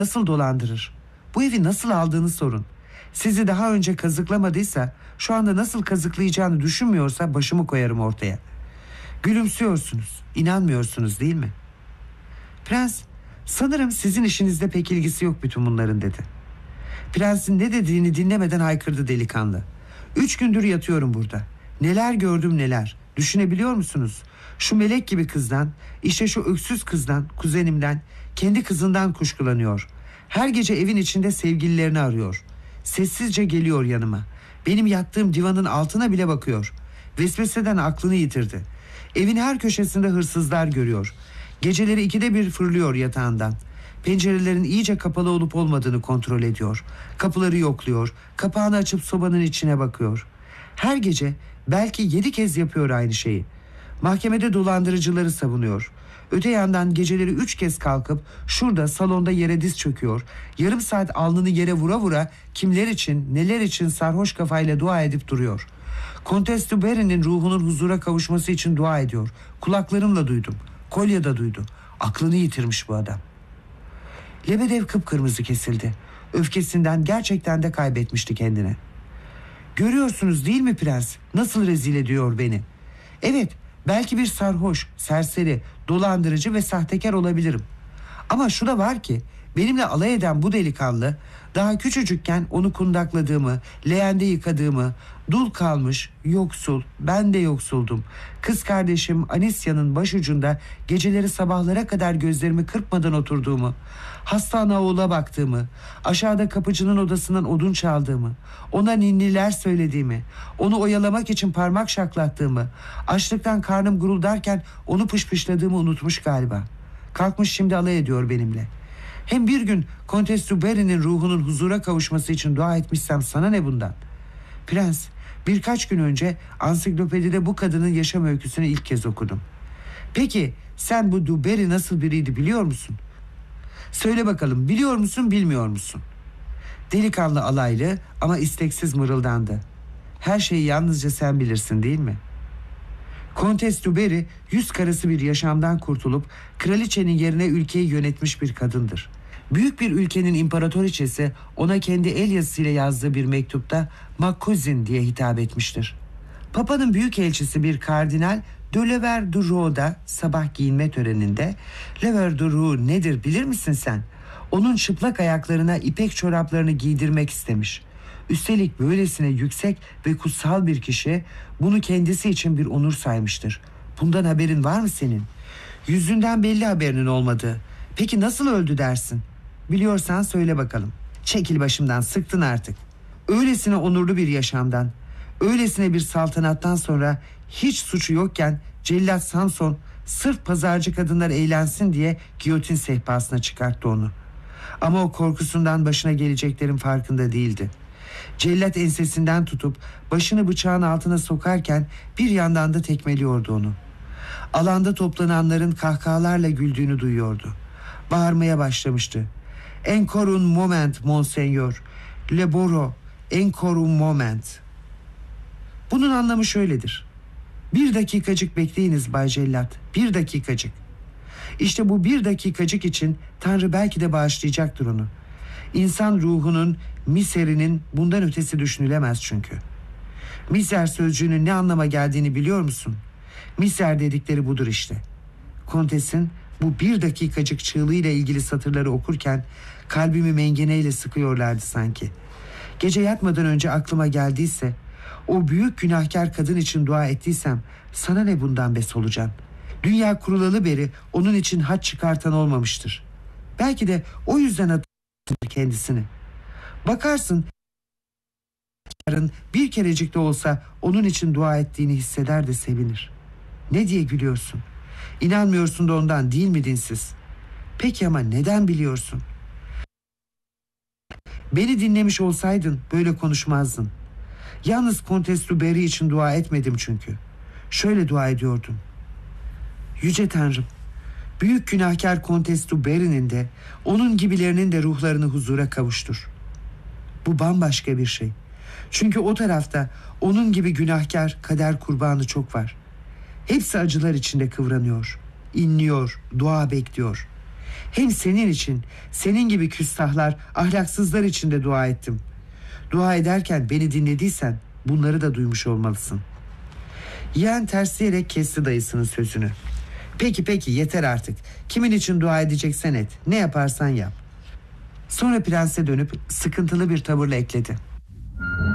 nasıl dolandırır? Bu evi nasıl aldığını sorun. Sizi daha önce kazıklamadıysa, şu anda nasıl kazıklayacağını düşünmüyorsa başımı koyarım ortaya. Gülümsüyorsunuz, inanmıyorsunuz değil mi? Prens, sanırım sizin işinizde pek ilgisi yok bütün bunların dedi. Prensin ne dediğini dinlemeden haykırdı delikanlı. 3 gündür yatıyorum burada. Neler gördüm neler. Düşünebiliyor musunuz? Şu melek gibi kızdan, işte şu öksüz kızdan, kuzenimden, kendi kızından kuşkulanıyor. Her gece evin içinde sevgililerini arıyor. Sessizce geliyor yanıma. Benim yattığım divanın altına bile bakıyor. Vesveseden aklını yitirdi. Evin her köşesinde hırsızlar görüyor. Geceleri 2'de bir fırlıyor yatağından. Pencerelerin iyice kapalı olup olmadığını kontrol ediyor. Kapıları yokluyor. Kapağını açıp sobanın içine bakıyor. Her gece belki 7 kez yapıyor aynı şeyi. Mahkemede dolandırıcıları savunuyor. Öte yandan geceleri 3 kez kalkıp şurada salonda yere diz çöküyor. Yarım saat alnını yere vura vura kimler için neler için sarhoş kafayla dua edip duruyor. Kontes de Berry'nin ruhunun huzura kavuşması için dua ediyor. Kulaklarımla duydum. Kolye de duydu. Aklını yitirmiş bu adam. Lebedev kıpkırmızı kesildi. Öfkesinden gerçekten de kaybetmişti kendini. Görüyorsunuz değil mi prens? Nasıl rezil ediyor beni. Evet, belki bir sarhoş, serseri, dolandırıcı ve sahtekar olabilirim. Ama şu da var ki benimle alay eden bu delikanlı daha küçücükken onu kundakladığımı, leğende yıkadığımı, dul kalmış, yoksul, ben de yoksuldum. Kız kardeşim Anisya'nın başucunda geceleri sabahlara kadar gözlerimi kırpmadan oturduğumu, hasta ana oğula baktığımı, aşağıda kapıcının odasından odun çaldığımı, ona ninniler söylediğimi, onu oyalamak için parmak şaklattığımı, açlıktan karnım guruldarken onu pışpışladığımı unutmuş galiba. Kalkmış şimdi alay ediyor benimle. Hem bir gün Kontes de Berry'nin ruhunun huzura kavuşması için dua etmişsem sana ne bundan? Prens, birkaç gün önce ansiklopedide bu kadının yaşam öyküsünü ilk kez okudum. Peki sen bu de Berry nasıl biriydi biliyor musun? Söyle bakalım, biliyor musun bilmiyor musun? Delikanlı alaylı ama isteksiz mırıldandı. Her şeyi yalnızca sen bilirsin değil mi? Kontes de Berry yüz karası bir yaşamdan kurtulup kraliçenin yerine ülkeyi yönetmiş bir kadındır. Büyük bir ülkenin imparatoriçesi ona kendi el yazısıyla yazdığı bir mektupta Makuzin diye hitap etmiştir. Papa'nın büyükelçisi bir kardinal de Leverdureau'da sabah giyinme töreninde Leverdureau nedir bilir misin sen? Onun çıplak ayaklarına ipek çoraplarını giydirmek istemiş. Üstelik böylesine yüksek ve kutsal bir kişi bunu kendisi için bir onur saymıştır. Bundan haberin var mı senin? Yüzünden belli haberinin olmadığı. Peki nasıl öldü dersin? Biliyorsan söyle bakalım. Çekil başımdan, sıktın artık. Öylesine onurlu bir yaşamdan, öylesine bir saltanattan sonra hiç suçu yokken cellat Samson sırf pazarcı kadınlar eğlensin diye giyotin sehpasına çıkarttı onu. Ama o korkusundan başına geleceklerin farkında değildi. Cellat ensesinden tutup başını bıçağın altına sokarken bir yandan da tekmeliyordu onu. Alanda toplananların kahkahalarla güldüğünü duyuyordu. Bağırmaya başlamıştı. Encore un moment, monseigneur. Le Boro, encore un moment. Bunun anlamı şöyledir. Bir dakikacık bekleyiniz Bay Cellat. Bir dakikacık. İşte bu bir dakikacık için Tanrı belki de bağışlayacaktır onu. İnsan ruhunun, miserinin bundan ötesi düşünülemez çünkü. Miser sözcüğünün ne anlama geldiğini biliyor musun? Miser dedikleri budur işte. Kontesin bu bir dakikacık çığlığıyla ilgili satırları okurken kalbimi mengeneyle sıkıyorlardı sanki. Gece yatmadan önce aklıma geldiyse, o büyük günahkar kadın için dua ettiysem sana ne bundan be solucan? Dünya kurulalı beri onun için haç çıkartan olmamıştır. Belki de o yüzden hatırlar kendisini. Bakarsın bir kerecik de olsa onun için dua ettiğini hisseder de sevinir. Ne diye gülüyorsun? İnanmıyorsun da ondan değil mi dinsiz? Peki ama neden biliyorsun? Beni dinlemiş olsaydın böyle konuşmazdın. Yalnız Kontes de Berry için dua etmedim çünkü. Şöyle dua ediyordum. Yüce Tanrım, büyük günahkar Kontes de Berry'nin de onun gibilerinin de ruhlarını huzura kavuştur. Bu bambaşka bir şey. Çünkü o tarafta onun gibi günahkar kader kurbanı çok var. Hepsi acılar içinde kıvranıyor, inliyor, dua bekliyor. Hem senin için, senin gibi küstahlar, ahlaksızlar için de dua ettim. Dua ederken beni dinlediysen bunları da duymuş olmalısın. Yeğen tersleyerek kesti dayısının sözünü. Peki yeter artık. Kimin için dua edeceksen et. Ne yaparsan yap. Sonra prense dönüp sıkıntılı bir tavırla ekledi.